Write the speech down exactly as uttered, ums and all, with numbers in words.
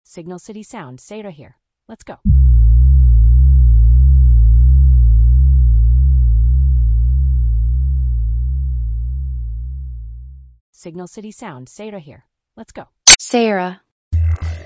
Signal City Sound, say it right here. Let's go. Signal City Sound, say it right here. Let's go. Sarah.